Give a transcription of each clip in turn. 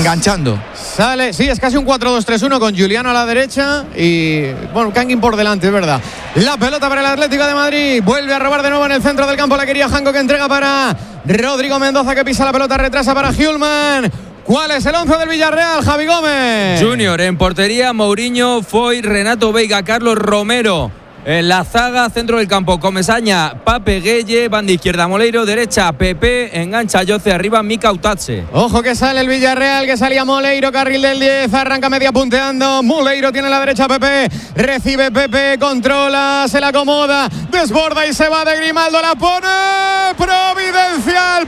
enganchando. Sale, sí, es casi un 4-2-3-1 con Juliano a la derecha y, bueno, Kangin por delante, es verdad. La pelota para el Atlético de Madrid. Vuelve a robar de nuevo en el centro del campo. La quería Janko, que entrega para Rodrigo Mendoza, que pisa la pelota, retrasa para Hjulman. ¿Cuál es el 11 del Villarreal, Javi Gómez? Junior en portería, Mourinho, Foy, Renato Veiga, Carlos Romero. En la zaga, centro del campo, Comesaña, Pape Gueye, banda izquierda Moleiro, derecha Pepe, engancha Yoce, arriba Mika Utache. Ojo que sale el Villarreal, que salía Moleiro, carril del 10, arranca media punteando, Moleiro tiene la derecha Pepe, recibe Pepe, controla, se la acomoda, desborda y se va de Grimaldo, la pone providencial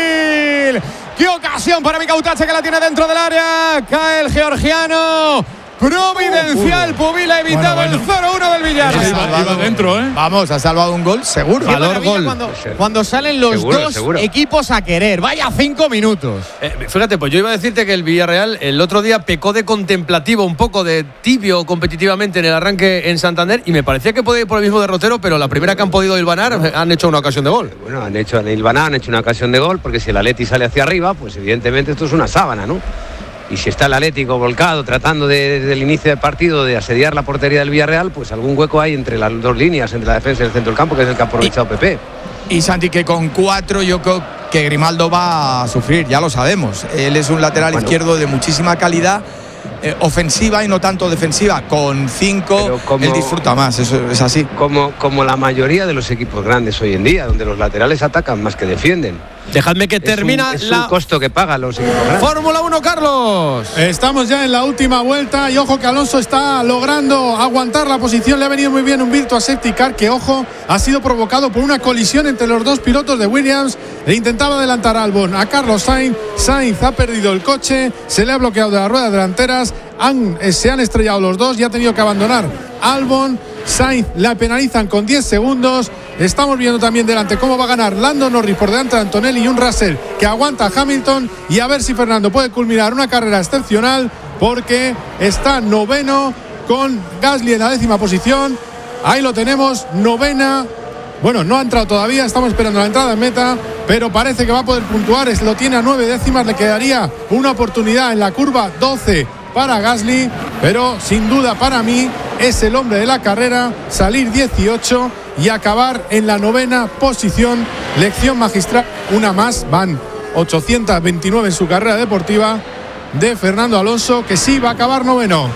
Pubil. ¡Qué ocasión para Mika Utache, que la tiene dentro del área! Cae el georgiano. Providencial, Pubil ha evitado el 0-1 del Villarreal. Iba dentro, Vamos, ha salvado un gol, seguro. Valor gol. Cuando salen los seguro. Equipos a querer. Vaya 5 minutos. Fíjate, pues yo iba a decirte que el Villarreal el otro día pecó de contemplativo, un poco de tibio competitivamente en el arranque en Santander, y me parecía que podía ir por el mismo derrotero, pero la primera que han podido hilvanar han hecho una ocasión de gol. Bueno, han hecho una ocasión de gol, porque si el Atleti sale hacia arriba, pues evidentemente esto es una sábana, ¿no? Y si está el Atlético volcado tratando desde el inicio del partido de asediar la portería del Villarreal, pues algún hueco hay entre las dos líneas, entre la defensa y el centro del campo, que es el que ha aprovechado Pepe. Y Santi, que con 4 yo creo que Grimaldo va a sufrir, ya lo sabemos. Él es un lateral izquierdo de muchísima calidad, ofensiva y no tanto defensiva. Con 5 él disfruta más, eso es así. Como la mayoría de los equipos grandes hoy en día, donde los laterales atacan más que defienden. Dejadme que termina es un costo que pagan los equipos grandes. Fórmula 1, Carlos. Estamos ya en la última vuelta y ojo que Alonso está logrando aguantar la posición. Le ha venido muy bien un Virtua Safety Car que, ojo, ha sido provocado por una colisión entre los dos pilotos de Williams. Le intentaba adelantar a Albon a Carlos Sainz. Sainz ha perdido el coche, se le ha bloqueado de las ruedas delanteras. Se han estrellado los dos y ha tenido que abandonar Albon. Sainz la penalizan con 10 segundos. Estamos viendo también delante cómo va a ganar Lando Norris por delante de Antonelli y un Russell que aguanta a Hamilton, y a ver si Fernando puede culminar una carrera excepcional, porque está noveno con Gasly en la 10ª posición. Ahí lo tenemos, novena. Bueno, no ha entrado todavía, estamos esperando la entrada en meta, pero parece que va a poder puntuar. Lo tiene a 9 décimas, le quedaría una oportunidad en la curva 12 para Gasly, pero sin duda para mí es el hombre de la carrera. Salir 18 y acabar en la 9ª posición. Lección magistral, una más, van 829 en su carrera deportiva de Fernando Alonso, que sí va a acabar noveno.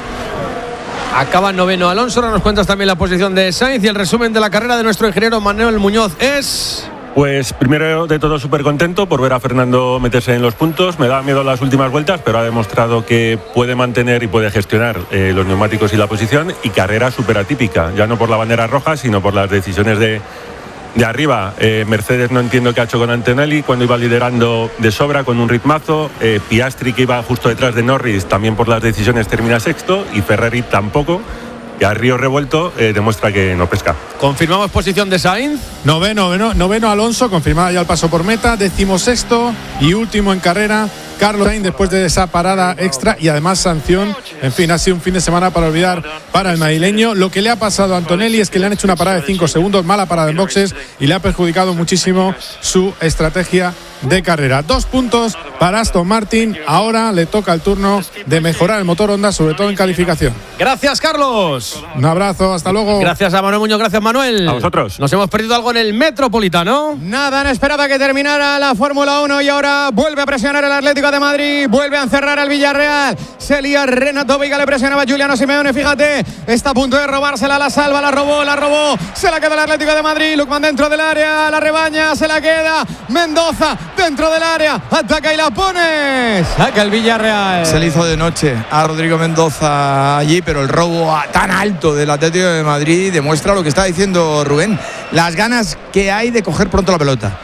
Acaba noveno Alonso. Ahora nos cuentas también la posición de Sainz y el resumen de la carrera de nuestro ingeniero Manuel Muñoz es... Pues primero de todo súper contento por ver a Fernando meterse en los puntos. Me daba miedo las últimas vueltas, pero ha demostrado que puede mantener y puede gestionar los neumáticos y la posición, y carrera súper atípica, ya no por la bandera roja, sino por las decisiones de arriba. Mercedes no entiendo qué ha hecho con Antonelli cuando iba liderando de sobra con un ritmazo. Piastri, que iba justo detrás de Norris, también por las decisiones termina sexto, y Ferrari tampoco, que a río revuelto demuestra que no pesca. Confirmamos posición de Sainz. Noveno Alonso, confirmada ya el paso por meta. 16º y último en carrera Carlos Sainz, después de esa parada extra y además sanción. En fin, ha sido un fin de semana para olvidar para el madrileño. Lo que le ha pasado a Antonelli es que le han hecho una parada de 5 segundos, mala parada en boxes, y le ha perjudicado muchísimo su estrategia de carrera. 2 puntos para Aston Martin. Ahora le toca el turno de mejorar el motor Honda, sobre todo en calificación. Gracias, Carlos. Un abrazo, hasta luego. Gracias a Manuel Muñoz, gracias, Manuel. A vosotros. Nos hemos perdido algo en el Metropolitano. Nada, han esperado a que terminara la Fórmula 1 y ahora vuelve a presionar el Atlético de Madrid, vuelve a encerrar al Villarreal. Se lía Renato Veiga, le presionaba Juliano Simeone, fíjate, está a punto de robársela, la salva, la robó, se la queda el Atlético de Madrid. Lukman dentro del área, la rebaña, se la queda Mendoza dentro del área, ataca y la pone, saca el Villarreal. Se le hizo de noche a Rodrigo Mendoza allí, pero el robo tan alto del Atlético de Madrid demuestra lo que está diciendo Rubén, las ganas que hay de coger pronto la pelota.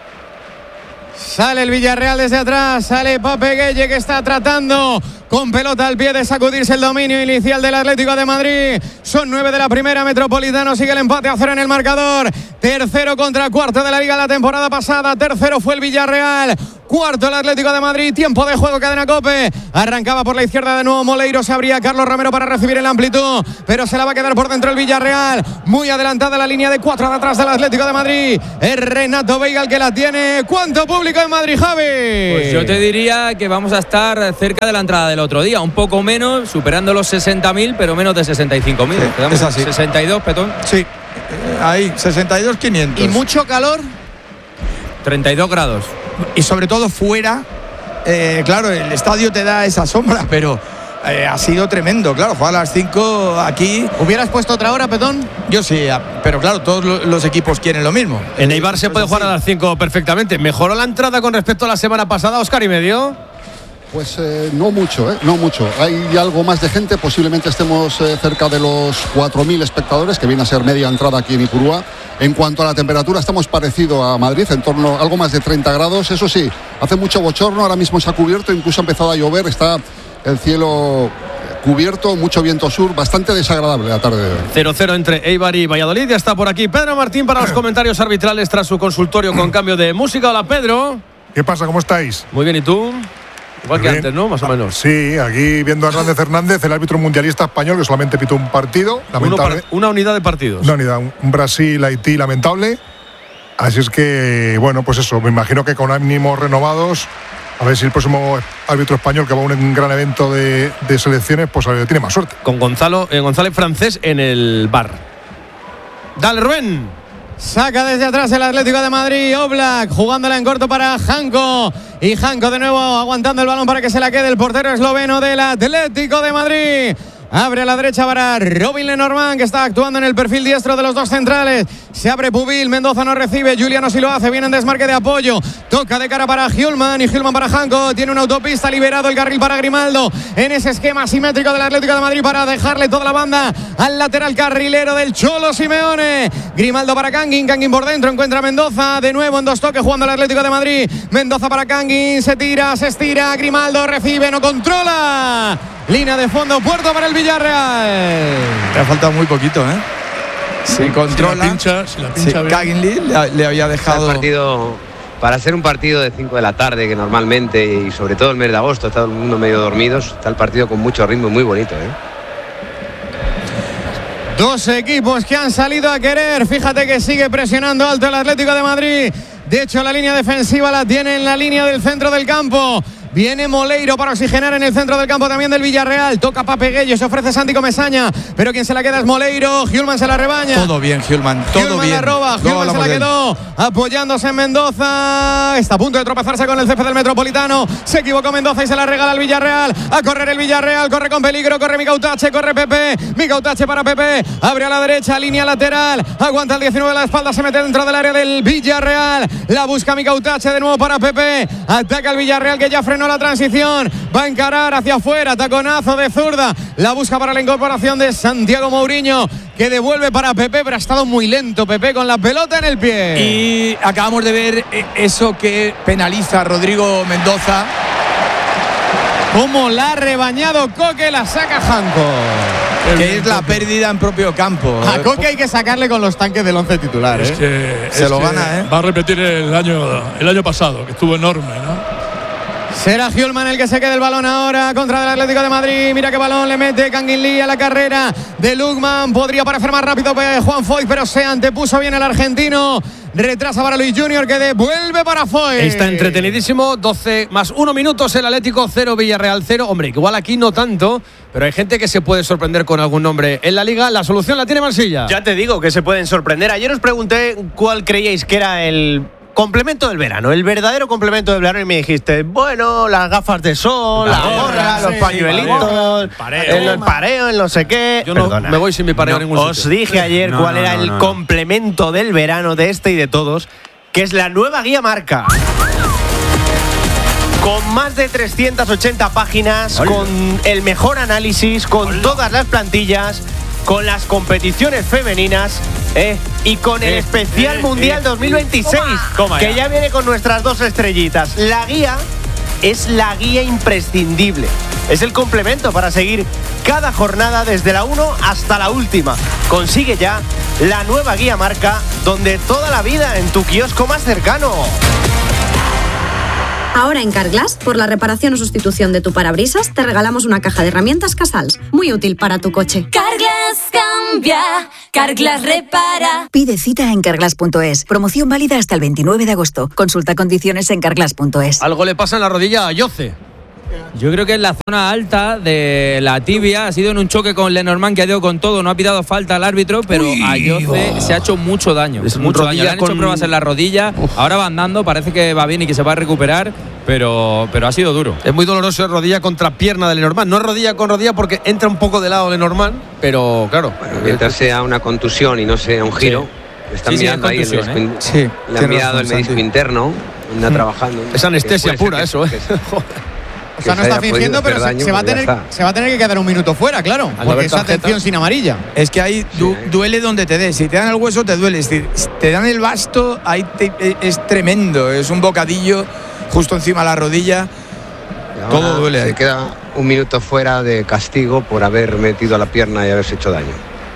Sale el Villarreal desde atrás, sale Pape Gueye, que está tratando con pelota al pie de sacudirse el dominio inicial del Atlético de Madrid. Son 9 de la primera, Metropolitano sigue el empate a 0 en el marcador. Tercero contra cuarto de la Liga la temporada pasada. Tercero fue el Villarreal. cuarto el Atlético de Madrid, tiempo de juego, cadena COPE. Arrancaba por la izquierda de nuevo Moleiro, se abría Carlos Romero para recibir el amplitud, pero se la va a quedar por dentro el Villarreal. Muy adelantada la línea de 4 de atrás del Atlético de Madrid. Es Renato Veiga el que la tiene. ¿Cuánto público en Madrid, Javi? Pues yo te diría que vamos a estar cerca de la entrada del otro día, un poco menos, superando los 60.000, pero menos de 65.000. Sí, es así. 62, Petón. Sí, ahí, 62.500. ¿Y mucho calor? 32 grados. Y sobre todo fuera, claro, el estadio te da esa sombra, pero ha sido tremendo, claro, jugar a las 5 aquí. ¿Hubieras puesto otra hora, Petón? Yo sí, pero claro, todos los equipos quieren lo mismo. En Eibar se puede jugar a las 5 perfectamente. ¿Mejoró la entrada con respecto a la semana pasada, Óscar y medio? Pues no mucho, no mucho. Hay algo más de gente, posiblemente estemos cerca de los 4.000 espectadores, que viene a ser media entrada aquí en Ipurúa. En cuanto a la temperatura, estamos parecido a Madrid, en torno a algo más de 30 grados. Eso sí, hace mucho bochorno, ahora mismo se ha cubierto, incluso ha empezado a llover, está el cielo cubierto, mucho viento sur, bastante desagradable la tarde de hoy. 0-0 entre Eibar y Valladolid. Ya está por aquí Pedro Martín para los comentarios arbitrales tras su consultorio con cambio de música. Hola, Pedro. ¿Qué pasa? ¿Cómo estáis? Muy bien, ¿y tú? Igual que antes, ¿no? Más o menos. Sí, aquí viendo a Hernández Hernández, el árbitro mundialista español, que solamente pitó un partido. Una unidad de partidos. Una unidad, un Brasil-Haití lamentable. Así es que, bueno, pues eso, me imagino que con ánimos renovados, a ver si el próximo árbitro español que va a un gran evento de selecciones, pues tiene más suerte. Con González Francés en el bar. Dale, Rubén. Saca desde atrás el Atlético de Madrid. Oblak jugándola en corto para Janko. Y Janko de nuevo aguantando el balón para que se la quede el portero esloveno del Atlético de Madrid. Abre a la derecha para Robin Lenormand, que está actuando en el perfil diestro de los dos centrales. Se abre Pubil, Mendoza no recibe, Juliano sí lo hace, viene en desmarque de apoyo. Toca de cara para Hjulman y Hjulman para Janko. Tiene una autopista, liberado el carril para Grimaldo. En ese esquema simétrico del Atlético de Madrid para dejarle toda la banda al lateral carrilero del Cholo Simeone. Grimaldo para Kangin, Kangin por dentro, encuentra a Mendoza. De nuevo en dos toques jugando el Atlético de Madrid. Mendoza para Kangin, se tira, se estira. Grimaldo recibe, no controla. Línea de fondo, puerto para el Villarreal. Le ha faltado muy poquito, ¿eh? Se controla. Si la pincha Kaginli le había dejado. Partido, para ser un partido de 5 de la tarde, que normalmente, y sobre todo el mes de agosto, está todo el mundo medio dormidos, está el partido con mucho ritmo y muy bonito, ¿eh? Dos equipos que han salido a querer. Fíjate que sigue presionando alto el Atlético de Madrid. De hecho, la línea defensiva la tiene en la línea del centro del campo. Viene Moleiro para oxigenar en el centro del campo también del Villarreal. Toca Pape Guello, se ofrece Santi Comesaña, pero quien se la queda es Moleiro. Hjulman se la rebaña. Todo bien, Hjulman, todo Hjulman bien. La roba, Hjulman se la quedó apoyándose en Mendoza. Está a punto de tropezarse con el jefe del Metropolitano. Se equivocó Mendoza y se la regala al Villarreal. A correr el Villarreal, corre con peligro, corre Micautache, corre Pepe. Micautache para Pepe, abre a la derecha, línea lateral. Aguanta el 19 de la espalda, se mete dentro del área del Villarreal. La busca Micautache de nuevo para Pepe. Ataca el Villarreal que ya frenó la transición, va a encarar hacia afuera, taconazo de zurda, la busca para la incorporación de Santiago Mourinho, que devuelve para Pepe, pero ha estado muy lento Pepe con la pelota en el pie. Y acabamos de ver eso que penaliza a Rodrigo Mendoza. Como la ha rebañado Coque, la saca Janko. Que es la pérdida en propio campo. A Coque hay que sacarle con los tanques del 11 titular, ¿eh? Se lo gana, ¿eh? Va a repetir el año pasado, que estuvo enorme, ¿no? Será Hjulman el que se quede el balón ahora contra el Atlético de Madrid. Mira qué balón le mete Kangin Lee a la carrera de Lukman. Podría parecer más rápido Juan Foyt, pero se antepuso bien el argentino. Retrasa para Luis Junior, que devuelve para Foyt. Está entretenidísimo. 12 más 1 minuto el Atlético 0, Villarreal 0. Hombre, igual aquí no tanto, pero hay gente que se puede sorprender con algún nombre en la liga. La solución la tiene Marsilla. Ya te digo que se pueden sorprender. Ayer os pregunté cuál creíais que era el complemento del verano, el verdadero complemento del verano, y me dijiste, bueno, las gafas de sol, la gorra, los pañuelitos, el pareo, el no sé qué. Yo no me voy sin mi pareo a ningún sitio. Os dije ayer cuál era el complemento del verano de este y de todos, que es la nueva guía marca. Con más de 380 páginas, con el mejor análisis, con todas las plantillas, con las competiciones femeninas y con el especial Mundial 2026, que ya viene con nuestras 2 estrellitas. La guía es la guía imprescindible. Es el complemento para seguir cada jornada desde la 1 hasta la última. Consigue ya la nueva guía marca, donde toda la vida en tu kiosco más cercano. Ahora en Carglass, por la reparación o sustitución de tu parabrisas, te regalamos una caja de herramientas Casals, muy útil para tu coche. Carglass cambia, Carglass repara. Pide cita en carglass.es. Promoción válida hasta el 29 de agosto. Consulta condiciones en carglass.es. Algo le pasa en la rodilla a Yoce. Yo creo que en la zona alta de la tibia ha sido en un choque con Lenormand, que ha ido con todo, no ha pitado falta al árbitro, pero a Yoce se ha hecho mucho daño. Mucho daño. Le han hecho pruebas en la rodilla, ahora va andando, parece que va bien y que se va a recuperar, pero ha sido duro. Es muy doloroso rodilla contra pierna de Lenormand. No es rodilla con rodilla porque entra un poco de lado Lenormand, pero claro. Bueno, mientras sea una contusión y no sea un giro, están mirando ahí el menisco, le han mirado el menisco interno, anda trabajando. Es anestesia pura eso, O sea, no está fingiendo, pero se va a tener que quedar un minuto fuera, claro. Porque esa atención sin amarilla. Es que ahí duele donde te des. Si te dan el hueso, te duele. Si te dan el basto, ahí es tremendo. Es un bocadillo justo encima de la rodilla. Todo duele ahí. Se queda un minuto fuera de castigo por haber metido la pierna y haberse hecho daño.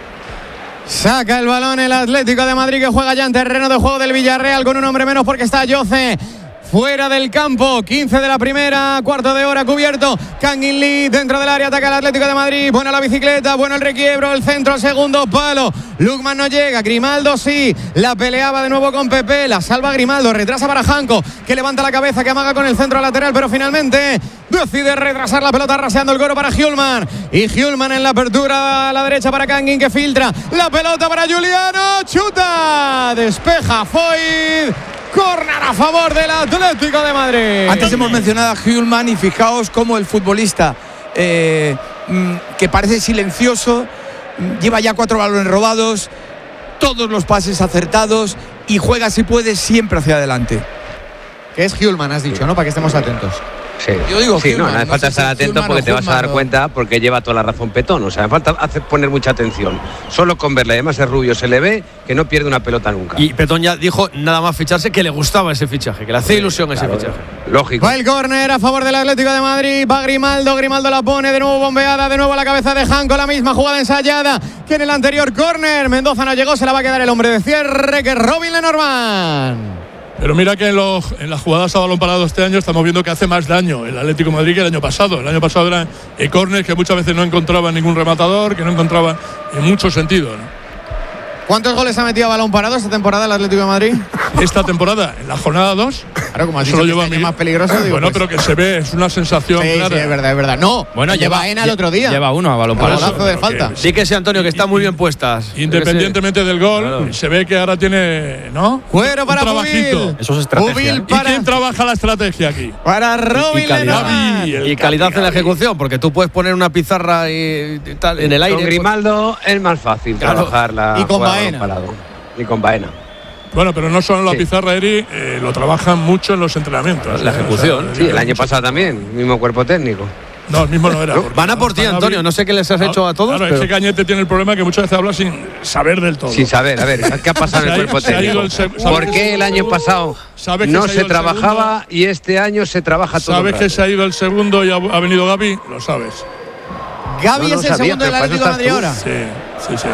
Saca el balón el Atlético de Madrid, que juega ya en terreno de juego del Villarreal con un hombre menos porque está Yoce fuera del campo. 15 de la primera, cuarto de hora cubierto. Kang In Lee dentro del área, ataca el Atlético de Madrid. Buena la bicicleta, bueno el requiebro, el centro al segundo palo. Lukman no llega, Grimaldo sí. La peleaba de nuevo con Pepe, la salva Grimaldo, retrasa para Janko, que levanta la cabeza, que amaga con el centro lateral, pero finalmente decide retrasar la pelota, raseando el coro para Hjulmand. Y Hjulmand en la apertura a la derecha para Kang In, que filtra la pelota para Juliano, chuta, despeja Foyt. Córner a favor del Atlético de Madrid. Antes hemos mencionado a Hjulmand y fijaos cómo el futbolista que parece silencioso lleva ya 4 balones robados, todos los pases acertados y juega, si puede, siempre hacia adelante. Que es Hjulmand, has dicho, ¿no? Para que estemos atentos. Sí, yo digo sí, Hjulmand, no hace falta estar atento porque te vas a dar cuenta, porque lleva toda la razón Petón. O sea, hace falta poner mucha atención. Solo con verle, además es rubio, se le ve que no pierde una pelota nunca. Y Petón ya dijo, nada más ficharse, que le gustaba ese fichaje, que le hacía ilusión ese fichaje. Lógico. Va el córner a favor del Atlético de Madrid, va Grimaldo la pone, de nuevo bombeada, de nuevo a la cabeza de Janko, la misma jugada ensayada que en el anterior córner. Mendoza no llegó, se la va a quedar el hombre de cierre, que es Robin Lenormand. Pero mira que en las jugadas a balón parado este año estamos viendo que hace más daño el Atlético de Madrid que el año pasado. El año pasado eran córneres que muchas veces no encontraba ningún rematador, que no encontraba en muchos sentidos, ¿no? ¿Cuántos goles ha metido a balón parado esta temporada el Atlético de Madrid? Esta temporada, en la jornada 2. Claro, como has dicho, que es más peligroso. Digo, bueno, pero que se ve, es una sensación clara. Sí, es verdad. No, bueno, lleva el otro día. Lleva uno a balón parado. Golazo de falta. Sí que sí, Antonio, que está muy bien puestas. Independientemente del gol, claro, se ve que ahora tiene, ¿no? Cuero para Bubil. Eso es estrategia. ¿Y quién trabaja la estrategia aquí? Para Robin Lenormand. Y calidad en la ejecución, porque tú puedes poner una pizarra y tal en el aire. Con Grimaldo es más fácil trabajarla. Y con Baena. Y con Baena. Bueno, pero no solo en la pizarra, Eri, lo trabajan mucho en los entrenamientos. La ejecución. Sí, el año pasado también, mismo cuerpo técnico. No, el mismo no era. Van a por ti, Antonio. No sé qué les has hecho a todos. Claro, ese Cañete tiene el problema que muchas veces habla sin saber del todo. Sin saber, a ver, ¿qué ha pasado en el cuerpo técnico? ¿Por qué el año pasado no se trabajaba y este año se trabaja todo? ¿Sabes que se ha ido el segundo y ha venido Gavi? Lo sabes. ¿Gavi es el segundo del Atlético de Madrid ahora? Sí.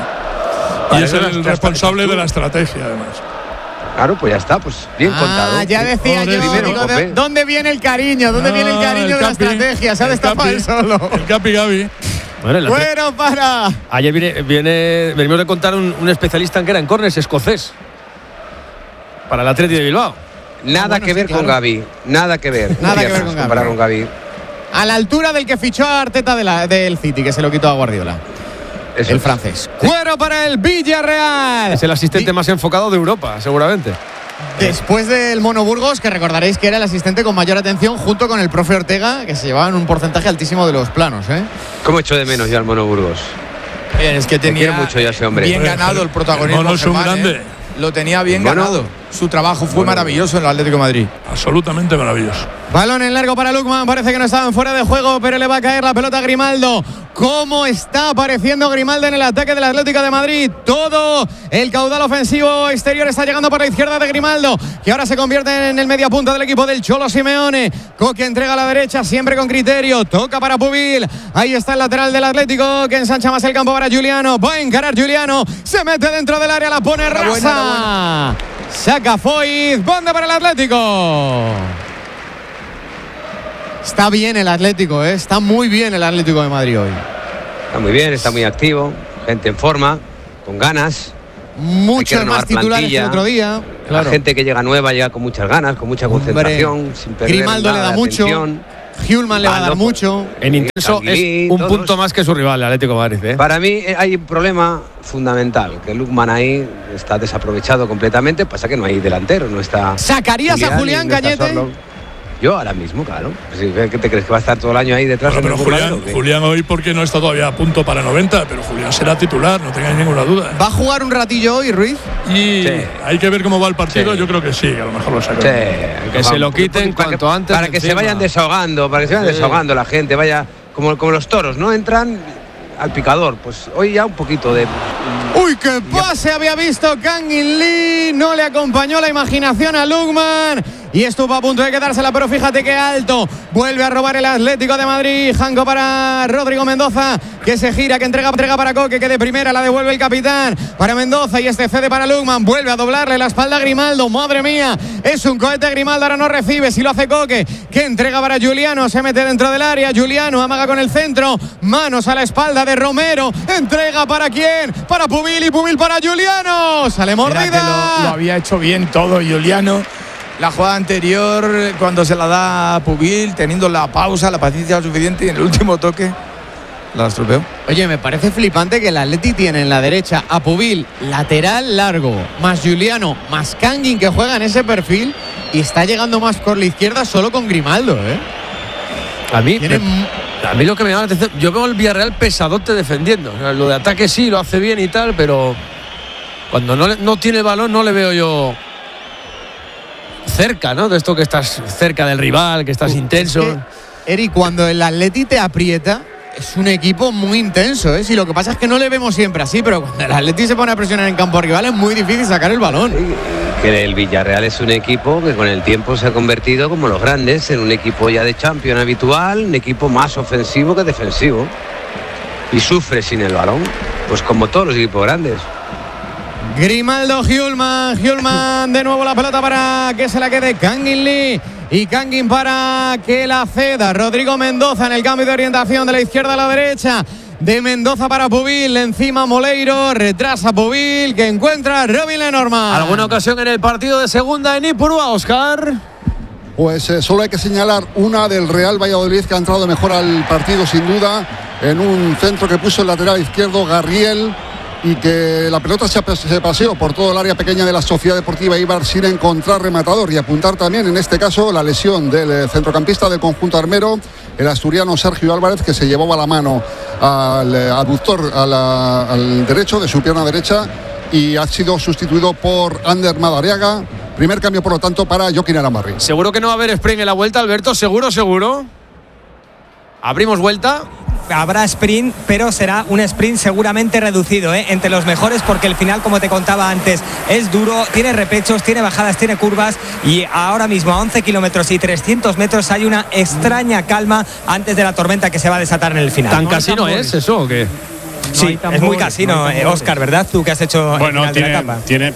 Y es el responsable de la estrategia, además. Claro, pues ya está, pues bien contado. Ya decía yo, ¿dónde viene el cariño? ¿Dónde viene el cariño de la estrategia? Se ha destapado él solo. El Capi Gavi. Bueno, para. Ayer venimos de contar un especialista en que era en córneres, escocés. Para el Atleti de Bilbao. Nada que ver con Gavi. Nada que ver. Nada que ver con Gavi. A la altura del que fichó a Arteta del City, que se lo quitó a Guardiola. Eso el francés. Cuero para el Villarreal. Es el asistente más enfocado de Europa, seguramente. Después del Mono Burgos, que recordaréis que era el asistente con mayor atención junto con el profe Ortega, que se llevaban un porcentaje altísimo de los planos. ¿Cómo echo de menos yo al Mono Burgos? Bien, es que tenía mucho ya ese hombre. Bien ganado el protagonismo. No es un grande. Lo tenía bien ganado. Su trabajo fue maravilloso en el Atlético de Madrid. Absolutamente maravilloso. Balón en largo para Lukman. Parece que no estaban fuera de juego, pero le va a caer la pelota a Grimaldo. ¿Cómo está apareciendo Grimaldo en el ataque del Atlético de Madrid? Todo el caudal ofensivo exterior está llegando por la izquierda de Grimaldo, que ahora se convierte en el mediapunta del equipo del Cholo Simeone. Coque entrega a la derecha, siempre con criterio. Toca para Pubil. Ahí está el lateral del Atlético, que ensancha más el campo para Juliano. Va a encarar Juliano. Se mete dentro del área, la pone rasa. Saca Foyt. Banda para el Atlético. Está bien el Atlético, está muy bien el Atlético de Madrid hoy. Está muy bien, está muy activo, gente en forma, con ganas. Muchos más titulares que el otro día. Claro. La gente que llega nueva llega con muchas ganas, con mucha concentración, sin perder Grimaldo nada le da mucho. Hjulman le va a dar mucho. En intenso es un punto más que su rival, el Atlético de Madrid. Para mí hay un problema fundamental, que Lukman ahí está desaprovechado completamente, pasa que no hay delantero, no está... ¿Sacarías a Julián Cañete? Yo ahora mismo, claro. ¿Qué te crees que va a estar todo el año ahí detrás? Pero Julián hoy porque no está todavía a punto para 90, pero Julián será titular, no tengáis ninguna duda. ¿Va a jugar un ratillo hoy, Ruiz? Y hay que ver cómo va el partido, yo creo que sí, que a lo mejor lo saca. Que se lo quiten cuanto antes. Para que se vayan desahogando, desahogando la gente, vaya como los toros, ¿no? Entran al picador, pues hoy ya un poquito de... ¡Uy, qué pase había visto Kangin Lee! No le acompañó la imaginación a Lukman. Y estuvo a punto de quedársela, pero fíjate qué alto. Vuelve a robar el Atlético de Madrid. Janko para Rodrigo Mendoza, que se gira, que entrega para Coque, que de primera la devuelve el capitán para Mendoza y cede para Lukman. Vuelve a doblarle la espalda a Grimaldo. Madre mía, es un cohete Grimaldo, ahora no recibe, si lo hace Coque, que entrega para Juliano, se mete dentro del área. Juliano amaga con el centro, manos a la espalda de Romero. Entrega para quién, para Pubil, y Pubil para Juliano. Sale mordida. Lo había hecho bien todo Juliano. La jugada anterior, cuando se la da a Pubil, teniendo la pausa, la paciencia suficiente, y en el último toque la estropeó. Oye, me parece flipante que el Atleti tiene en la derecha a Pubil, lateral largo, más Juliano, más Kangin, que juega en ese perfil, y está llegando más por la izquierda solo con Grimaldo, A mí lo que me llama la atención, yo veo al Villarreal pesadote defendiendo. O sea, lo de ataque sí, lo hace bien y tal, pero cuando no tiene el balón no le veo yo cerca, ¿no? De esto que estás cerca del rival, que estás intenso. Es que, Eri, cuando el Atleti te aprieta, es un equipo muy intenso, ¿eh? Sí, lo que pasa es que no le vemos siempre así, pero cuando el Atleti se pone a presionar en campo rival es muy difícil sacar el balón. Sí, que el Villarreal es un equipo que con el tiempo se ha convertido, como los grandes, en un equipo ya de Champions habitual, un equipo más ofensivo que defensivo. Y sufre sin el balón, pues como todos los equipos grandes. Grimaldo, Hjulman, de nuevo la pelota para que se la quede Kangin Lee. Y Kangin para que la ceda Rodrigo Mendoza en el cambio de orientación de la izquierda a la derecha. De Mendoza para Pubil, encima Moleiro, retrasa Pubil, que encuentra a Robin Lenormand. ¿Alguna ocasión en el partido de segunda en Ipurúa, Óscar? Pues solo hay que señalar una del Real Valladolid, que ha entrado mejor al partido sin duda, en un centro que puso el lateral izquierdo Garriel, y que la pelota se paseó por todo el área pequeña de la Sociedad Deportiva Eibar sin encontrar rematador. Y apuntar también en este caso la lesión del centrocampista del conjunto armero, el asturiano Sergio Álvarez, que se llevaba la mano al aductor, al derecho de su pierna derecha, y ha sido sustituido por Ander Madariaga. Primer cambio, por lo tanto, para Joaquín Arambarri. Seguro que no va a haber sprint en la vuelta, Alberto, seguro. Abrimos vuelta. Habrá sprint, pero será un sprint seguramente reducido, entre los mejores, porque el final, como te contaba antes, es duro, tiene repechos, tiene bajadas, tiene curvas, y ahora mismo a 11 kilómetros y 300 metros hay una extraña calma antes de la tormenta que se va a desatar en el final. ¿Tan casino es eso o qué? Sí, es muy casino, Óscar, ¿verdad? Tú que has hecho el final de la etapa.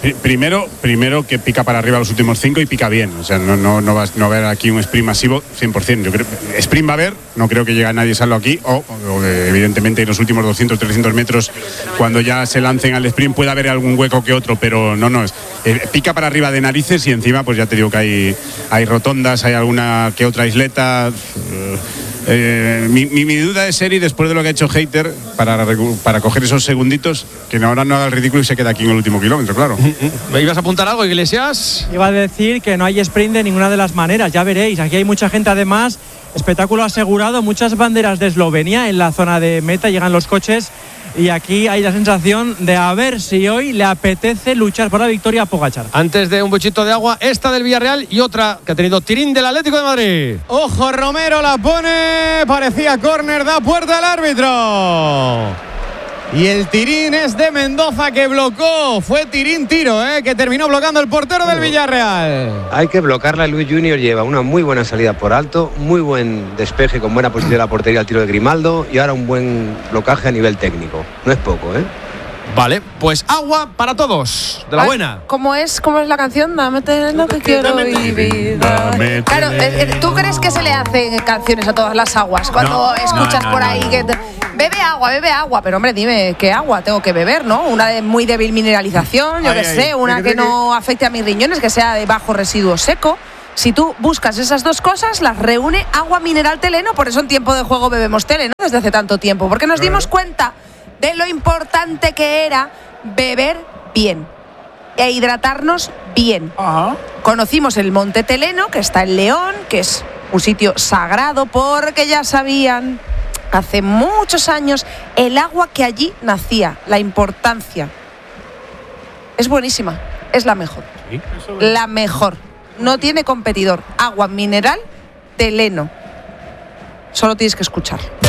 Primero que pica para arriba los últimos 5 y pica bien. O sea, no va a haber aquí un sprint masivo 100%. Yo creo sprint va a haber, no creo que llegue nadie salvo aquí. O evidentemente en los últimos 200, 300 metros, cuando ya se lancen al sprint, puede haber algún hueco que otro, pero no. Pica para arriba de narices, y encima, pues ya te digo que hay rotondas, hay alguna que otra isleta. Mi duda es, Eri, después de lo que ha hecho Hater, para coger esos segunditos, que ahora no haga el ridículo y se queda aquí en el último kilómetro, claro. ¿Me ibas a apuntar algo, Iglesias? Iba a decir que no hay sprint de ninguna de las maneras, ya veréis. Aquí hay mucha gente, además, espectáculo asegurado, muchas banderas de Eslovenia en la zona de meta, llegan los coches. Y aquí hay la sensación de a ver si hoy le apetece luchar por la victoria a Pogačar. Antes de un buchito de agua, esta del Villarreal y otra que ha tenido tirín del Atlético de Madrid. Ojo, Romero la pone, parecía córner, da puerta al árbitro. Y el tirín es de Mendoza, que bloqueó. Fue tirín-tiro, que terminó bloqueando el portero del Villarreal. Hay que bloquearla. Luis Junior lleva una muy buena salida por alto, muy buen despeje con buena posición de la portería al tiro de Grimaldo, y ahora un buen blocaje a nivel técnico. No es poco, Vale, pues agua para todos, de la buena. ¿Cómo es la canción? Dame Teleno que quiero vivir. Claro, ¿tú crees que se le hacen canciones a todas las aguas? Cuando escuchas por ahí que bebe agua, pero hombre, dime, ¿qué agua tengo que beber, no? Una de muy débil mineralización, yo qué sé, una que no afecte a mis riñones, que sea de bajo residuo seco. Si tú buscas esas dos cosas, las reúne Agua Mineral Teleno, por eso en Tiempo de Juego bebemos Teleno desde hace tanto tiempo, porque nos dimos cuenta de lo importante que era beber bien e hidratarnos bien. Conocimos el Monte Teleno, que está en León, que es un sitio sagrado, porque ya sabían hace muchos años el agua que allí nacía, la importancia. Es buenísima, es la mejor. ¿Sí? La mejor. No tiene competidor. Agua Mineral Teleno. Solo tienes que escucharlo.